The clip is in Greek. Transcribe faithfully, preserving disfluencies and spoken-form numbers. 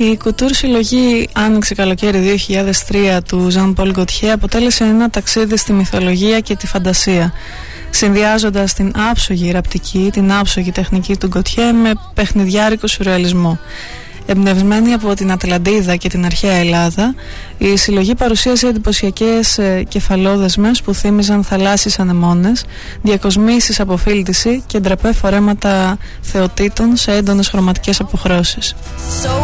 Η Κουτούρ συλλογή Άνοιξε καλοκαίρι δύο χιλιάδες τρία του Ζαν Πολ Γκοτιέ αποτέλεσε ένα ταξίδι στη μυθολογία και τη φαντασία, συνδυάζοντας την άψογη ραπτική, την άψογη τεχνική του Γκοτιέ με παιχνιδιάρικο σουρεαλισμό. Εμπνευσμένη από την Ατλαντίδα και την αρχαία Ελλάδα, η συλλογή παρουσίασε εντυπωσιακές ε, κεφαλόδεσμες που θύμιζαν θαλάσσιες ανεμόνες, διακοσμήσεις από φίλτιση και ντραπέ φορέματα θεοτήτων σε έντονες χρωματικές αποχρώσεις.